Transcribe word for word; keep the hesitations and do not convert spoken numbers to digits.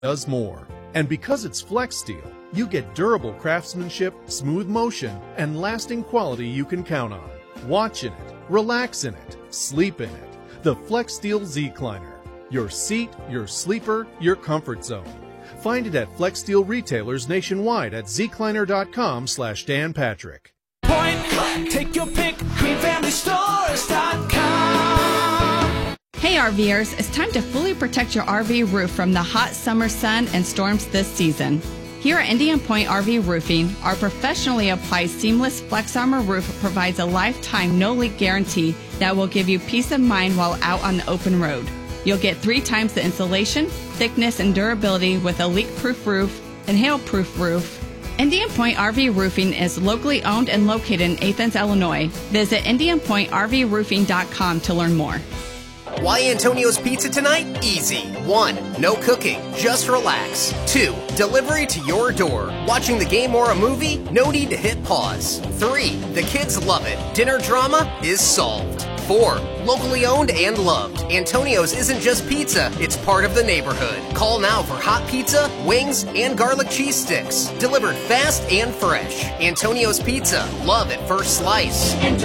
does more. And because it's Flex Steel, you get durable craftsmanship, smooth motion, and lasting quality you can count on. Watch in it, relax in it, sleep in it. The Flex Steel Z-Cliner. Your seat, your sleeper, your comfort zone. Find it at Flex Steel retailers nationwide at zcliner.com slash Dan Patrick. Point, take your pick, green family stores dot com. Hey RVers, it's time to fully protect your R V roof from the hot summer sun and storms this season. Here at Indian Point R V Roofing, our professionally applied seamless Flex Armor roof provides a lifetime no-leak guarantee that will give you peace of mind while out on the open road. You'll get three times the insulation, thickness, and durability with a leak-proof roof and hail-proof roof. Indian Point R V Roofing is locally owned and located in Athens, Illinois. Visit indian point r v roofing dot com to learn more. Why Antonio's Pizza tonight? Easy. One, no cooking, just relax. Two, delivery to your door. Watching the game or a movie? No need to hit pause. Three, the kids love it. Dinner drama is solved. Four, locally owned and loved. Antonio's isn't just pizza, it's part of the neighborhood. Call now for hot pizza, wings, and garlic cheese sticks. Delivered fast and fresh. Antonio's Pizza. Love at first slice.